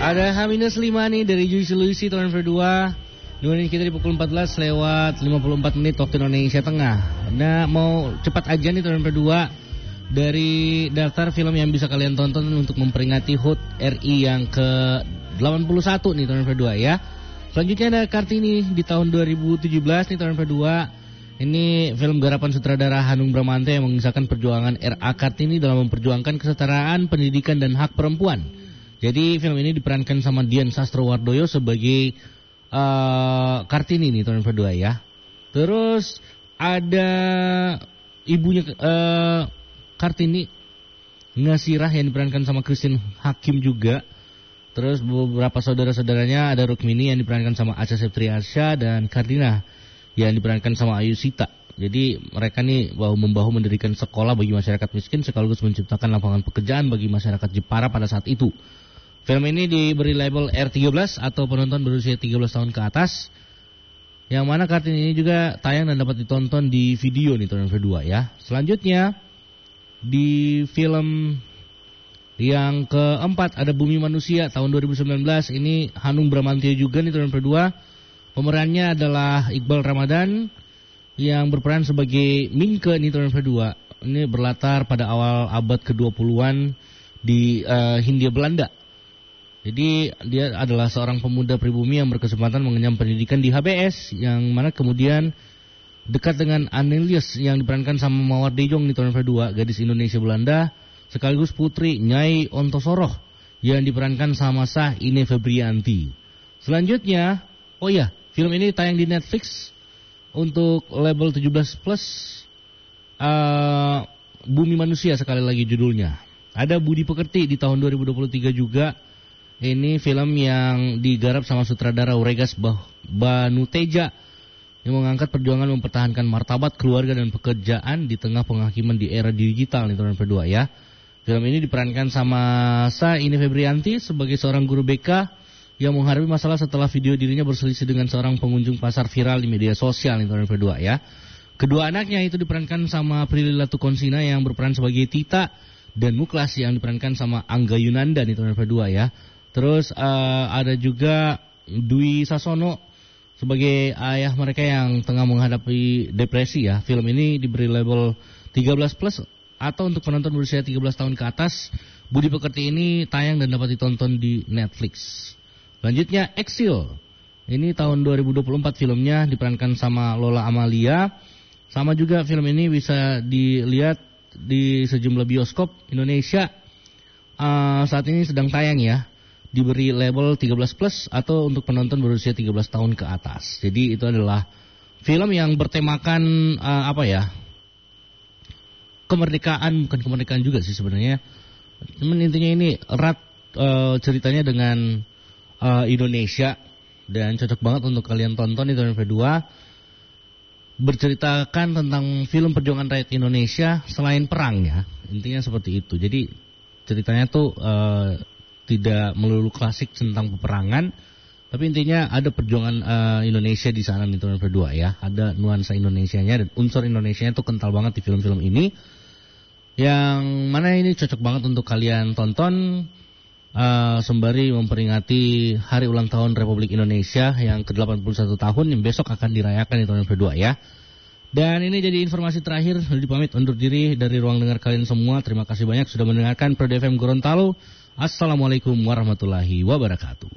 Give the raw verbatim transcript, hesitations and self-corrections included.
Ada H minus lima nih dari Juicy Lucy tahun berdua. Dengerin kita di pukul empat belas lewat lima puluh empat menit waktu Indonesia Tengah. Nah, mau cepat aja nih tahun berdua dari daftar film yang bisa kalian tonton untuk memperingati H U T R I yang ke delapan puluh satu nih tahun berdua ya. Selanjutnya ada Kartini di tahun dua ribu tujuh belas nih tahun berdua. Ini film garapan sutradara Hanung Bramantyo yang mengisahkan perjuangan R A Kartini dalam memperjuangkan kesetaraan pendidikan dan hak perempuan. Jadi film ini diperankan sama Dian Sastrowardoyo sebagai uh, Kartini nih tahun berdua ya. Terus ada ibunya uh, Kartini Ngasirah yang diperankan sama Christine Hakim juga. Terus beberapa saudara-saudaranya ada Rukmini yang diperankan sama Acha Septriasya dan Kardina yang diperankan sama Ayu Sita. Jadi mereka nih bahu-membahu mendirikan sekolah bagi masyarakat miskin sekaligus menciptakan lapangan pekerjaan bagi masyarakat Jepara pada saat itu. Film ini diberi label R tiga belas atau penonton berusia tiga belas tahun ke atas. Yang mana Kartini ini juga tayang dan dapat ditonton di video nih tahun kedua ya. Selanjutnya di film yang keempat ada Bumi Manusia tahun dua ribu sembilan belas. Ini Hanung Bramantyo juga nih tahun kedua. Pemerannya adalah Iqbal Ramadan yang berperan sebagai Minke nih tahun kedua. Ini berlatar pada awal abad ke dua puluhan di uh, Hindia Belanda. Jadi dia adalah seorang pemuda pribumi yang berkesempatan mengenyam pendidikan di H B S yang mana kemudian dekat dengan Annelies yang diperankan sama Mawar De Jong di tahun kedua, gadis Indonesia Belanda, sekaligus putri Nyai Ontosoroh yang diperankan sama Sah Ine Febrianti. Selanjutnya, oh ya, film ini tayang di Netflix untuk label tujuh belas plus. Uh, Bumi Manusia sekali lagi judulnya. Ada Budi Pekerti di tahun dua ribu dua puluh tiga juga. Ini film yang digarap sama sutradara Uregas Banuteja yang mengangkat perjuangan mempertahankan martabat keluarga dan pekerjaan di tengah penghakiman di era digital nih tahun kedua ya. Film ini diperankan sama Sa Ine Febrianti sebagai seorang guru B K yang menghadapi masalah setelah video dirinya berselisih dengan seorang pengunjung pasar viral di media sosial nih tahun kedua ya. Kedua anaknya itu diperankan sama Prilly Latukonsina yang berperan sebagai Tita dan Muklas yang diperankan sama Angga Yunanda nih tahun kedua ya. Terus uh, ada juga Dwi Sasono sebagai ayah mereka yang tengah menghadapi depresi ya. Film ini diberi label tiga belas plus atau untuk penonton berusia tiga belas tahun ke atas. Budi Pekerti ini tayang dan dapat ditonton di Netflix. Selanjutnya Exil. Ini tahun dua ribu dua puluh empat filmnya diperankan sama Lola Amalia. Sama juga film ini bisa dilihat di sejumlah bioskop Indonesia. Uh, saat ini sedang tayang ya. Diberi label tiga belas plus atau untuk penonton berusia tiga belas tahun ke atas. Jadi itu adalah film yang bertemakan uh, apa ya? Kemerdekaan, bukan kemerdekaan juga sih sebenarnya. Cuman intinya ini erat uh, ceritanya dengan uh, Indonesia dan cocok banget untuk kalian tonton di tahun kedua. Berceritakan tentang film perjuangan rakyat Indonesia selain perang ya. Intinya seperti itu. Jadi ceritanya tuh uh, tidak melulu klasik tentang peperangan, tapi intinya ada perjuangan uh, Indonesia di sana di tahun kedua ya. Ada nuansa Indonesianya dan unsur Indonesianya itu kental banget di film-film ini. Yang mana ini cocok banget untuk kalian tonton uh, sembari memperingati hari ulang tahun Republik Indonesia yang ke delapan puluh satu tahun yang besok akan dirayakan di tahun kedua ya. Dan ini jadi informasi terakhir. Jadi pamit undur diri dari ruang dengar kalian semua. Terima kasih banyak sudah mendengarkan Pro F M Gorontalo. Assalamualaikum warahmatullahi wabarakatuh.